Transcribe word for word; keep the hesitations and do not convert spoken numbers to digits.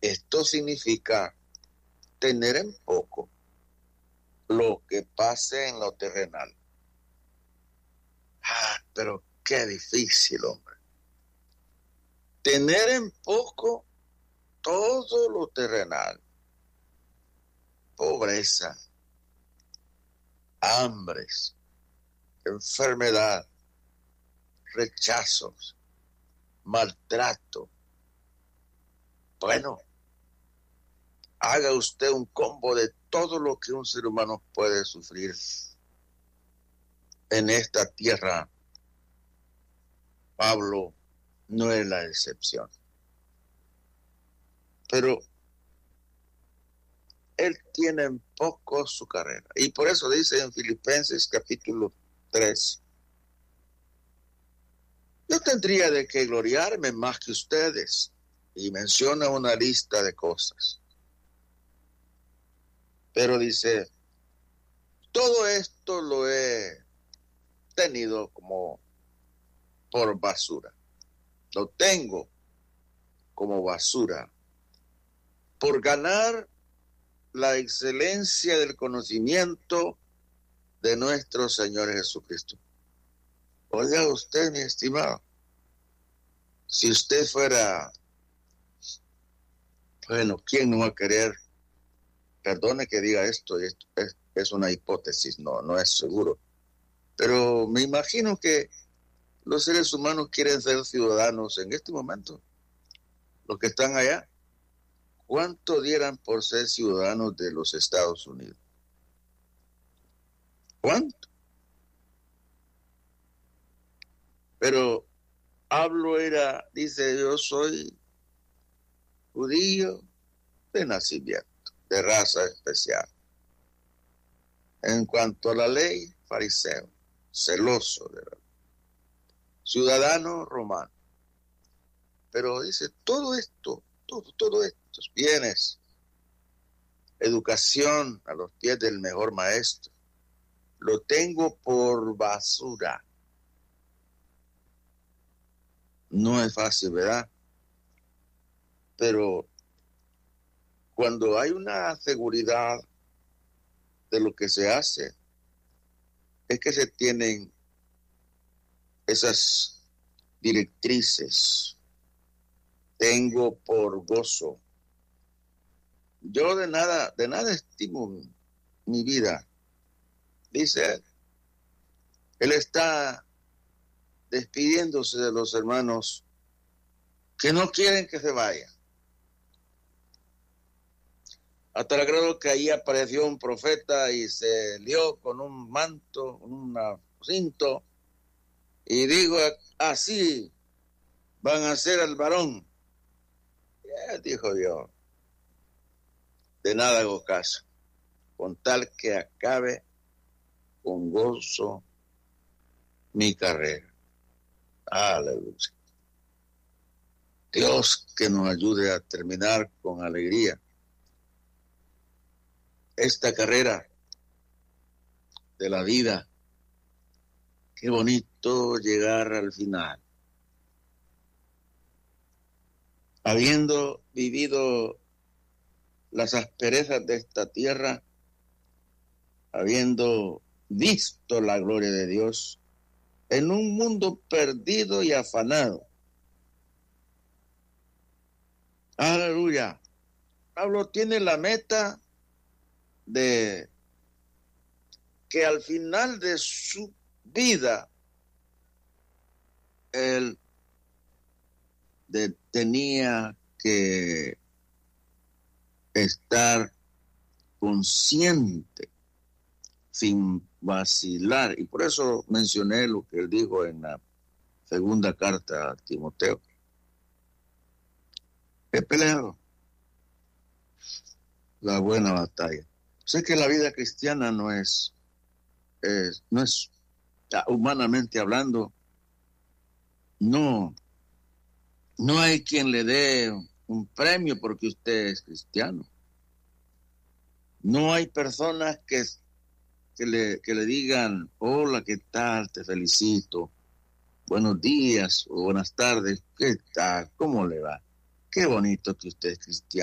Esto significa tener en poco lo que pase en lo terrenal. Ah, pero qué difícil, hombre. Tener en poco todo lo terrenal. Pobreza, hambres, enfermedad, rechazos, maltrato. Bueno, haga usted un combo de todo lo que un ser humano puede sufrir en esta tierra. Pablo no es la excepción. Pero él tiene en poco su carrera. Y por eso dice en Filipenses capítulo tres, yo tendría de qué gloriarme más que ustedes. Y menciona una lista de cosas. Pero dice, todo esto lo he tenido como por basura. Lo tengo como basura por ganar la excelencia del conocimiento de nuestro Señor Jesucristo. Oiga usted, mi estimado, si usted fuera, bueno, ¿quién no va a querer? Perdone que diga esto, esto es, es una hipótesis, no, no es seguro. Pero me imagino que los seres humanos quieren ser ciudadanos en este momento. Los que están allá, ¿cuánto dieran por ser ciudadanos de los Estados Unidos? ¿Cuánto? Pero Pablo era, dice, yo soy judío de nacimiento, de raza especial. En cuanto a la ley, fariseo, celoso de la ciudadano romano. Pero dice, todo esto, todo, todo estos bienes, educación a los pies del mejor maestro, lo tengo por basura. No es fácil, ¿verdad? Pero cuando hay una seguridad de lo que se hace, es que se tienen esas directrices. Tengo por gozo. Yo de nada, de nada estimo mi vida. Dice él. Él está despidiéndose de los hermanos que no quieren que se vayan. Hasta el grado que ahí apareció un profeta y se lió con un manto, un cinto, y digo, así van a hacer al varón. Ya, dijo Dios, de nada hago caso, con tal que acabe con gozo mi carrera. Aleluya. Dios que nos ayude a terminar con alegría esta carrera de la vida. Qué bonito llegar al final. Habiendo vivido las asperezas de esta tierra, habiendo visto la gloria de Dios en un mundo perdido y afanado. Aleluya. Pablo tiene la meta de que al final de su vida él de, tenía que estar consciente sin vacilar, y por eso mencioné lo que él dijo en la segunda carta a Timoteo. He peleado la buena batalla. Sé que la vida cristiana no es, es no es humanamente hablando, no, no hay quien le dé un premio porque usted es cristiano. No hay personas que, que, le, que le digan, hola, ¿qué tal? Te felicito. Buenos días o buenas tardes. ¿Qué tal? ¿Cómo le va? Qué bonito que usted es cristiano.